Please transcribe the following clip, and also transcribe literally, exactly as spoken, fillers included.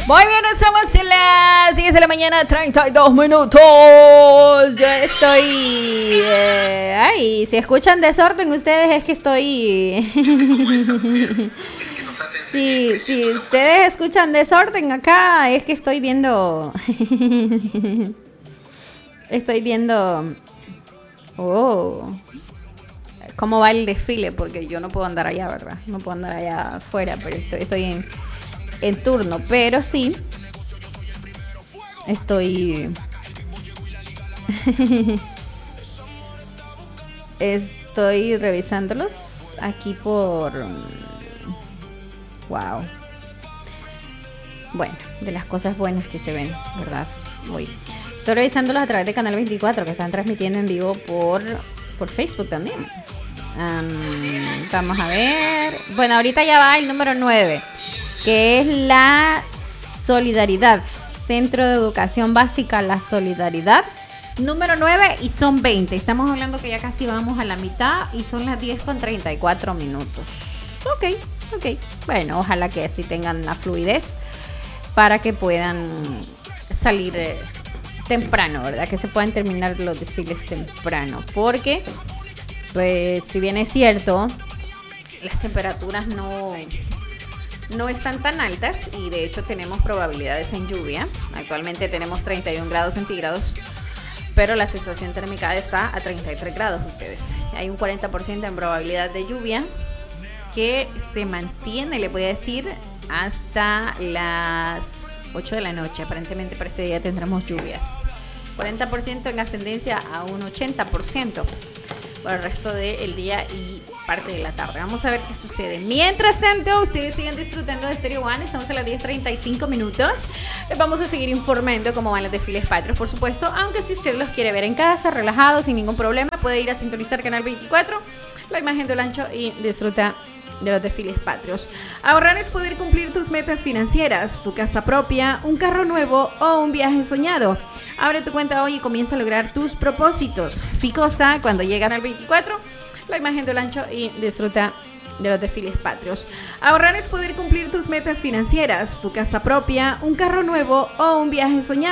Muy bien, estamos en las diez de la mañana, treinta y dos minutos. Yo estoy... Eh, ay, si escuchan desorden ustedes es que estoy... Sí, si ustedes escuchan desorden acá es que estoy viendo... Estoy viendo... Oh... cómo va el desfile, porque yo no puedo andar allá, ¿verdad? No puedo andar allá afuera, pero estoy, estoy en, en turno. Pero sí, estoy... estoy revisándolos aquí por... Wow. Bueno, de las cosas buenas que se ven, ¿verdad? Muy. Estoy revisándolos a través de Canal veinticuatro, que están transmitiendo en vivo por, por Facebook también. Um, vamos a ver. Bueno, ahorita ya va el número nueve, que es la Solidaridad, Centro de Educación Básica La Solidaridad, número nueve, y son veinte. Estamos hablando que ya casi vamos a la mitad y son las diez con treinta y cuatro minutos. Ok, ok. Bueno, ojalá que así tengan la fluidez para que puedan salir eh, temprano, ¿verdad? Que se puedan terminar los desfiles temprano, porque pues si bien es cierto, las temperaturas no, no están tan altas y de hecho tenemos probabilidades en lluvia. Actualmente tenemos treinta y un grados centígrados, pero la sensación térmica está a treinta y tres grados ustedes. Hay un cuarenta por ciento en probabilidad de lluvia que se mantiene, le voy a decir, hasta las ocho de la noche. Aparentemente para este día tendremos lluvias. cuarenta por ciento en ascendencia a un ochenta por ciento. Por el resto del día y parte de la tarde. Vamos a ver qué sucede. Mientras tanto, ustedes siguen disfrutando de Stereo One. Estamos a las diez treinta y cinco minutos. Les vamos a seguir informando cómo van los desfiles patrios, por supuesto. Aunque si usted los quiere ver en casa, relajado, sin ningún problema, puede ir a sintonizar Canal veinticuatro, la imagen del ancho, y disfruta de los desfiles patrios. Ahorrar es poder cumplir tus metas financieras, tu casa propia, un carro nuevo o un viaje soñado. Abre tu cuenta hoy y comienza a lograr tus propósitos. Ficosa, cuando llegan al veinticuatro, la imagen del ancho, y disfruta de los desfiles patrios. Ahorrar es poder cumplir tus metas financieras, tu casa propia, un carro nuevo o un viaje soñado.